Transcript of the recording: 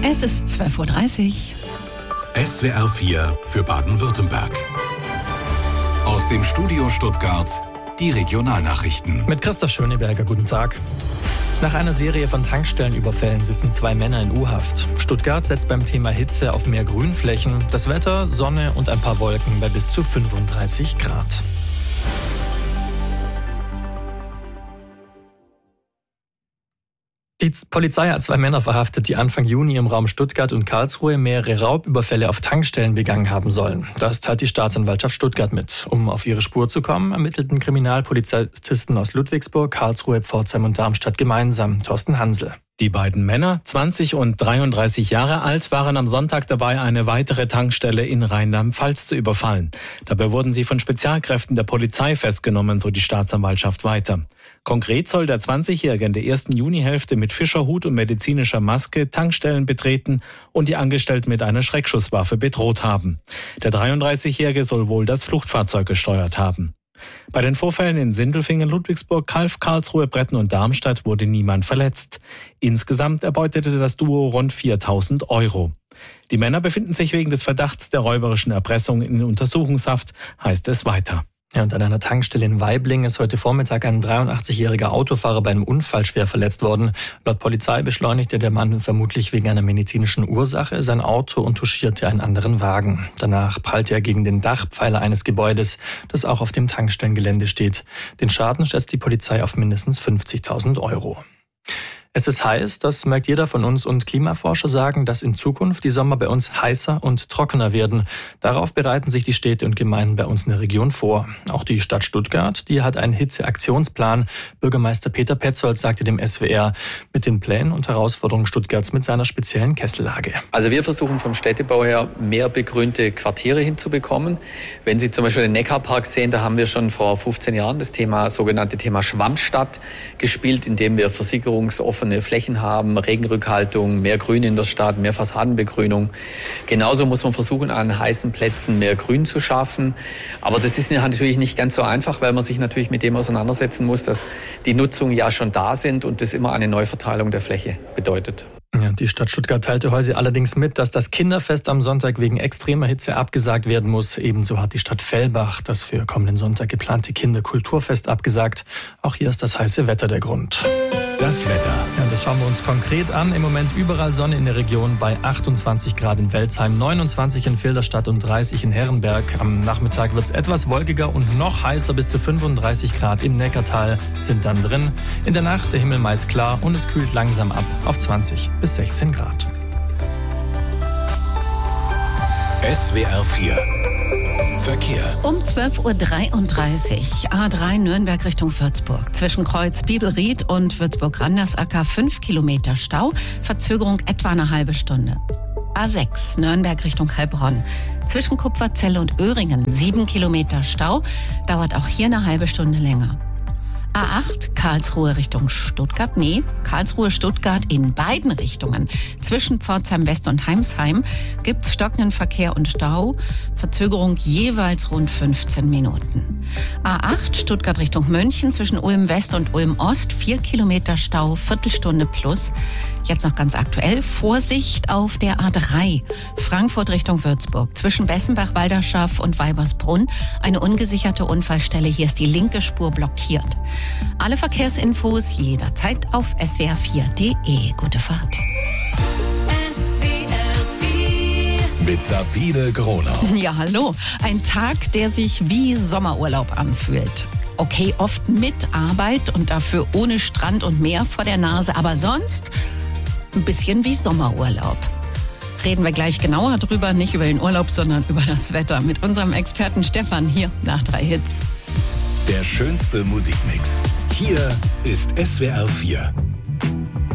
Es ist 12:30 Uhr. SWR 4 für Baden-Württemberg. Aus dem Studio Stuttgart die Regionalnachrichten. Mit Christoph Schöneberger, guten Tag. Nach einer Serie von Tankstellenüberfällen sitzen 2 Männer in U-Haft. Stuttgart setzt beim Thema Hitze auf mehr Grünflächen. Das Wetter, Sonne und ein paar Wolken bei bis zu 35 Grad. Die Polizei hat 2 Männer verhaftet, die Anfang Juni im Raum Stuttgart und Karlsruhe mehrere Raubüberfälle auf Tankstellen begangen haben sollen. Das teilt die Staatsanwaltschaft Stuttgart mit. Um auf ihre Spur zu kommen, ermittelten Kriminalpolizisten aus Ludwigsburg, Karlsruhe, Pforzheim und Darmstadt gemeinsam. Thorsten Hansel. Die beiden Männer, 20 und 33 Jahre alt, waren am Sonntag dabei, eine weitere Tankstelle in Rheinland-Pfalz zu überfallen. Dabei wurden sie von Spezialkräften der Polizei festgenommen, so die Staatsanwaltschaft weiter. Konkret soll der 20-Jährige in der ersten Junihälfte mit Fischerhut und medizinischer Maske Tankstellen betreten und die Angestellten mit einer Schreckschusswaffe bedroht haben. Der 33-Jährige soll wohl das Fluchtfahrzeug gesteuert haben. Bei den Vorfällen in Sindelfingen, Ludwigsburg, Calw, Karlsruhe, Bretten und Darmstadt wurde niemand verletzt. Insgesamt erbeutete das Duo rund 4.000 €. Die Männer befinden sich wegen des Verdachts der räuberischen Erpressung in Untersuchungshaft, heißt es weiter. Ja, und an einer Tankstelle in Waiblingen ist heute Vormittag ein 83-jähriger Autofahrer bei einem Unfall schwer verletzt worden. Laut Polizei beschleunigte der Mann vermutlich wegen einer medizinischen Ursache sein Auto und touchierte einen anderen Wagen. Danach prallte er gegen den Dachpfeiler eines Gebäudes, das auch auf dem Tankstellengelände steht. Den Schaden schätzt die Polizei auf mindestens 50.000 €. Es ist heiß, das merkt jeder von uns, und Klimaforscher sagen, dass in Zukunft die Sommer bei uns heißer und trockener werden. Darauf bereiten sich die Städte und Gemeinden bei uns in der Region vor. Auch die Stadt Stuttgart, die hat einen Hitzeaktionsplan. Bürgermeister Peter Petzold sagte dem SWR, mit den Plänen und Herausforderungen Stuttgarts mit seiner speziellen Kessellage. Also wir versuchen vom Städtebau her mehr begrünte Quartiere hinzubekommen. Wenn Sie zum Beispiel den Neckarpark sehen, da haben wir schon vor 15 Jahren das sogenannte Thema Schwammstadt gespielt, indem wir versickerungsoffene Flächen haben, Regenrückhaltung, mehr Grün in der Stadt, mehr Fassadenbegrünung. Genauso muss man versuchen, an heißen Plätzen mehr Grün zu schaffen. Aber das ist natürlich nicht ganz so einfach, weil man sich natürlich mit dem auseinandersetzen muss, dass die Nutzungen ja schon da sind und das immer eine Neuverteilung der Fläche bedeutet. Ja, die Stadt Stuttgart teilte heute allerdings mit, dass das Kinderfest am Sonntag wegen extremer Hitze abgesagt werden muss. Ebenso hat die Stadt Fellbach das für kommenden Sonntag geplante Kinderkulturfest abgesagt. Auch hier ist das heiße Wetter der Grund. Das Wetter. Ja, das schauen wir uns konkret an. Im Moment überall Sonne in der Region bei 28 Grad in Welzheim, 29 in Filderstadt und 30 in Herrenberg. Am Nachmittag wird es etwas wolkiger und noch heißer, bis zu 35 Grad im Neckartal sind dann drin. In der Nacht der Himmel meist klar und es kühlt langsam ab auf 20 bis 16 Grad. SWR 4 Verkehr. Um 12:33 Uhr, A3 Nürnberg Richtung Würzburg. Zwischen Kreuz Bibelried und Würzburg-Randersacker 5 Kilometer Stau, Verzögerung etwa eine halbe Stunde. A6 Nürnberg Richtung Heilbronn. Zwischen Kupferzelle und Öhringen 7 Kilometer Stau, dauert auch hier eine halbe Stunde länger. A8 Karlsruhe Richtung Stuttgart. Karlsruhe-Stuttgart in beiden Richtungen. Zwischen Pforzheim West und Heimsheim gibt es stockenden Verkehr und Stau. Verzögerung jeweils rund 15 Minuten. A8 Stuttgart Richtung München. Zwischen Ulm West und Ulm Ost 4 Kilometer Stau, Viertelstunde plus. Jetzt noch ganz aktuell, Vorsicht auf der A3 Frankfurt Richtung Würzburg. Zwischen Bessenbach-Walderschaff und Weibersbrunn eine ungesicherte Unfallstelle. Hier ist die linke Spur blockiert. Alle Verkehrsinfos jederzeit auf swr4.de. Gute Fahrt. Mit Sabine Gronau. Ja, hallo. Ein Tag, der sich wie Sommerurlaub anfühlt. Okay, oft mit Arbeit und dafür ohne Strand und Meer vor der Nase, aber sonst ein bisschen wie Sommerurlaub. Reden wir gleich genauer drüber, nicht über den Urlaub, sondern über das Wetter mit unserem Experten Stefan hier nach 3 Hits. Der schönste Musikmix. Hier ist SWR 4.